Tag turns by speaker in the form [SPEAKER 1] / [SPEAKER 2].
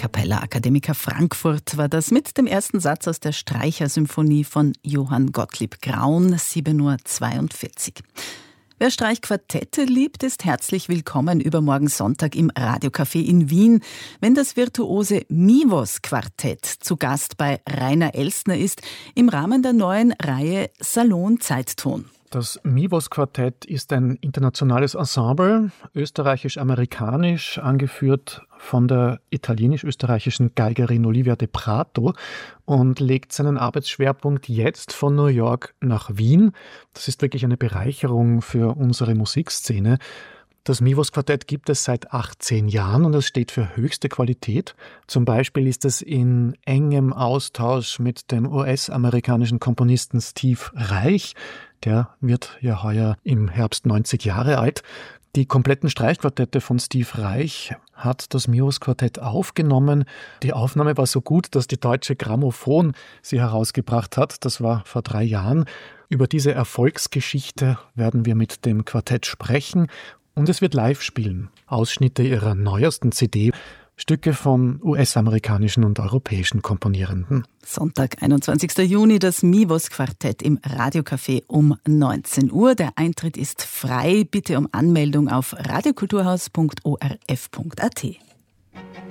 [SPEAKER 1] Capella Academica Frankfurt war das mit dem ersten Satz aus der Streichersymphonie von Johann Gottlieb Graun, 7:42 Uhr. Wer Streichquartette liebt, ist herzlich willkommen übermorgen Sonntag im Radiocafé in Wien, wenn das virtuose Mivos-Quartett zu Gast bei Rainer Elstner ist, im Rahmen der neuen Reihe Salon Zeitton.
[SPEAKER 2] Das Mivos-Quartett ist ein internationales Ensemble, österreichisch-amerikanisch, angeführt von der italienisch-österreichischen Geigerin Olivia De Prato und legt seinen Arbeitsschwerpunkt jetzt von New York nach Wien. Das ist wirklich eine Bereicherung für unsere Musikszene. Das Mivos-Quartett gibt es seit 18 Jahren und es steht für höchste Qualität. Zum Beispiel ist es in engem Austausch mit dem US-amerikanischen Komponisten Steve Reich. Der wird ja heuer im Herbst 90 Jahre alt. Die kompletten Streichquartette von Steve Reich hat das Mivos-Quartett aufgenommen. Die Aufnahme war so gut, dass die Deutsche Grammophon sie herausgebracht hat. Das war vor 3 Jahren. Über diese Erfolgsgeschichte werden wir mit dem Quartett sprechen. Und es wird live spielen. Ausschnitte ihrer neuesten CD, Stücke von US-amerikanischen und europäischen Komponierenden.
[SPEAKER 1] Sonntag, 21. Juni, das Mivos-Quartett im Radiocafé um 19 Uhr. Der Eintritt ist frei. Bitte um Anmeldung auf radiokulturhaus.orf.at.